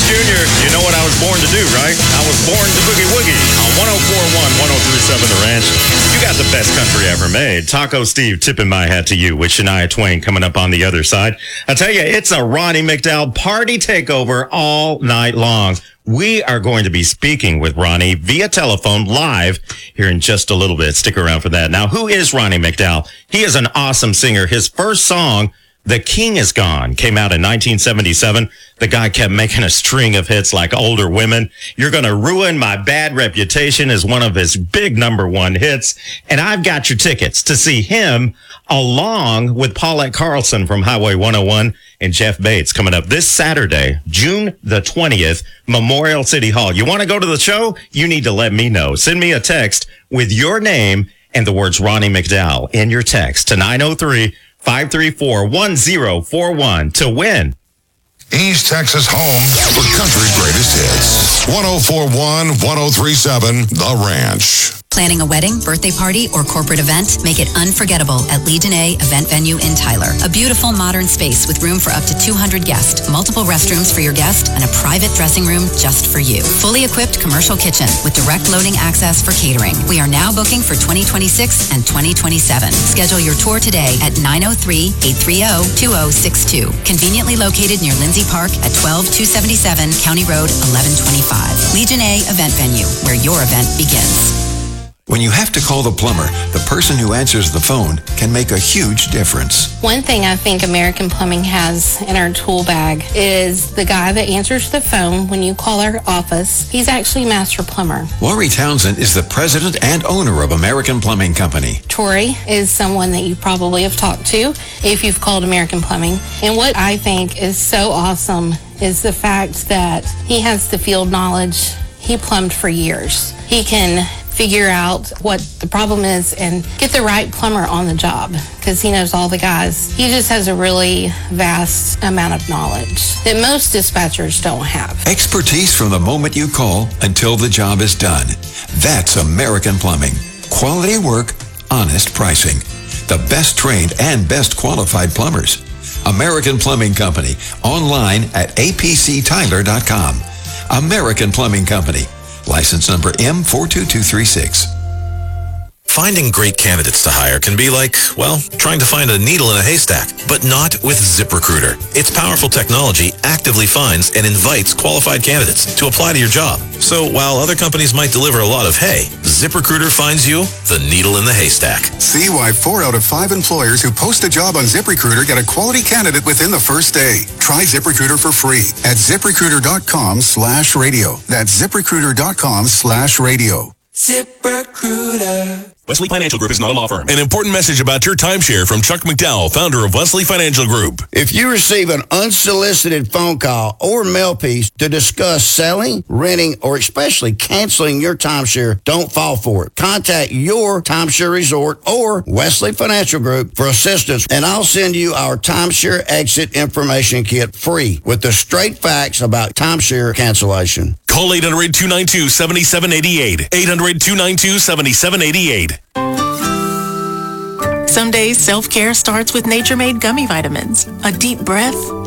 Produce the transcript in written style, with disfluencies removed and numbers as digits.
Jr., you know what I was born to do, right? I was born to boogie woogie on 104.1, 103.7 The Ranch. You got the best country ever made. Taco Steve tipping my hat to you with Shania Twain coming up on the other side. I tell you, it's a Ronnie McDowell party takeover all night long. We are going to be speaking with Ronnie via telephone live here in just a little bit. Stick around for that. Now, who is Ronnie McDowell? He is an awesome singer. His first song, The King Is Gone, came out in 1977. The guy kept making a string of hits like Older Women. You're Gonna Ruin My Bad Reputation is one of his big #1 hits. And I've got your tickets to see him along with Paulette Carlson from Highway 101 and Jeff Bates coming up this Saturday, June the 20th, Memorial City Hall. You want to go to the show? You need to let me know. Send me a text with your name and the words Ronnie McDowell in your text to 903-534-1041 to win East Texas home for country greatest hits. 104.1, 103.7 The Ranch. Planning a wedding, birthday party, or corporate event? Make it unforgettable at Legion A Event Venue in Tyler. A beautiful modern space with room for up to 200 guests, multiple restrooms for your guest, and a private dressing room just for you. Fully equipped commercial kitchen with direct loading access for catering. We are now booking for 2026 and 2027. Schedule your tour today at 903-830-2062. Conveniently located near Lindsay Park at 12277 County Road 1125. Legion A Event Venue, where your event begins. When you have to call the plumber, the person who answers the phone can make a huge difference. One thing I think American Plumbing has in our tool bag is the guy that answers the phone when you call our office. He's actually a master plumber. Laurie Townsend is the president and owner of American Plumbing Company. Troy is someone that you probably have talked to if you've called American Plumbing. And what I think is so awesome is the fact that he has the field knowledge. He plumbed for years. He can figure out what the problem is and get the right plumber on the job because he knows all the guys. He just has a really vast amount of knowledge that most dispatchers don't have. Expertise from the moment you call until the job is done. That's American Plumbing. Quality work, honest pricing. The best trained and best qualified plumbers. American Plumbing Company. Online at apctyler.com. American Plumbing Company. License number M42236. Finding great candidates to hire can be like, well, trying to find a needle in a haystack, but not with ZipRecruiter. Its powerful technology actively finds and invites qualified candidates to apply to your job. So while other companies might deliver a lot of hay, ZipRecruiter finds you the needle in the haystack. See why 4 out of 5 employers who post a job on ZipRecruiter get a quality candidate within the first day. Try ZipRecruiter for free at ZipRecruiter.com/radio. That's ZipRecruiter.com/radio. ZipRecruiter. Wesley Financial Group is not a law firm. An important message about your timeshare from Chuck McDowell, founder of Wesley Financial Group. If you receive an unsolicited phone call or mail piece to discuss selling, renting, or especially canceling your timeshare, don't fall for it. Contact your timeshare resort or Wesley Financial Group for assistance, and I'll send you our timeshare exit information kit free with the straight facts about timeshare cancellation. Call 800-292-7788. 800-292-7788. Some days, self-care starts with Nature Made gummy vitamins. A deep breath,